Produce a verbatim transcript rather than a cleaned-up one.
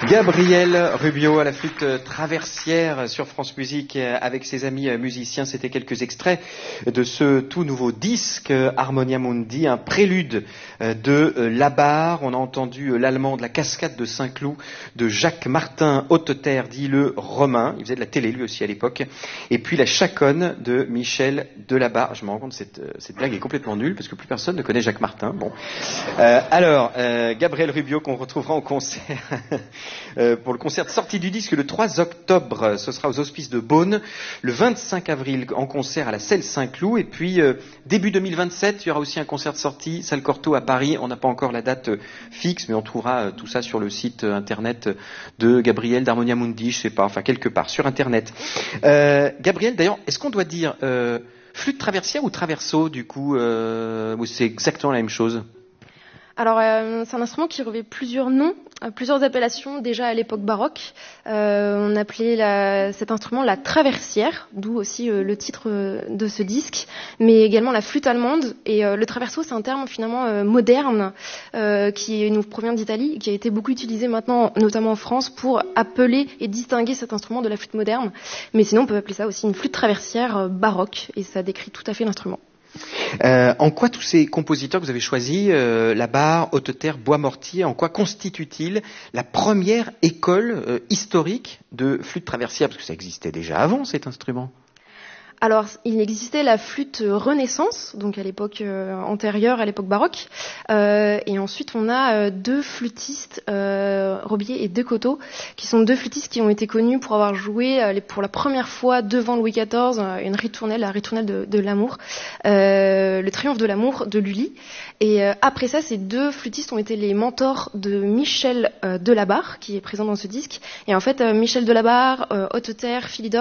Gabriel Rubio à la flûte traversière sur France Musique avec ses amis musiciens. C'était quelques extraits de ce tout nouveau disque Harmonia Mundi, un prélude de Labarre. On a entendu l'allemand de la Cascade de Saint-Cloud de Jacques Martin Hauteterre, dit le Romain. Il faisait de la télé lui aussi à l'époque. Et puis la Chaconne de Michel Delabarre. Je me rends compte, cette, cette blague est complètement nulle parce que plus personne ne connaît Jacques Martin. Bon. Euh, alors, euh, Gabriel Rubio qu'on retrouvera en concert Euh, pour le concert de sortie du disque le trois octobre, ce sera aux Hospices de Beaune, le vingt-cinq avril en concert à la Selle Saint-Cloud, et puis euh, début deux mille vingt-sept, il y aura aussi un concert de sortie, Salle Cortot à Paris. On n'a pas encore la date euh, fixe, mais on trouvera euh, tout ça sur le site euh, internet de Gabriel d'Harmonia Mundi, je sais pas, enfin quelque part sur internet. Euh, Gabriel, d'ailleurs, est-ce qu'on doit dire euh, flûte traversière ou traverso du coup, euh, ou c'est exactement la même chose? Alors, euh, c'est un instrument qui revêt plusieurs noms, euh, plusieurs appellations. Déjà à l'époque baroque, euh, on appelait la, cet instrument la traversière, d'où aussi euh, le titre euh, de ce disque, mais également la flûte allemande. Et euh, le traverso, c'est un terme finalement euh, moderne euh, qui nous provient d'Italie, qui a été beaucoup utilisé maintenant, notamment en France, pour appeler et distinguer cet instrument de la flûte moderne. Mais sinon, on peut appeler ça aussi une flûte traversière euh, baroque, et ça décrit tout à fait l'instrument. Euh, en quoi tous ces compositeurs que vous avez choisis, euh, Labarre, Hauteterre, Boismortier, en quoi constitue-t-il la première école euh, historique de flûte traversière? Parce que ça existait déjà avant cet instrument. Alors, il existait la flûte Renaissance, donc à l'époque euh, antérieure, à l'époque baroque. Euh, et ensuite, on a euh, deux flûtistes, euh, Robier et Decoteau, qui sont deux flûtistes qui ont été connus pour avoir joué euh, pour la première fois devant Louis quatorze, euh, une ritournelle, la ritournelle de, de l'amour, euh, le triomphe de l'amour de Lully. Et euh, après ça, ces deux flûtistes ont été les mentors de Michel euh, Delabarre, qui est présent dans ce disque. Et en fait, euh, Michel Delabarre, euh, Hauteterre, Philidor,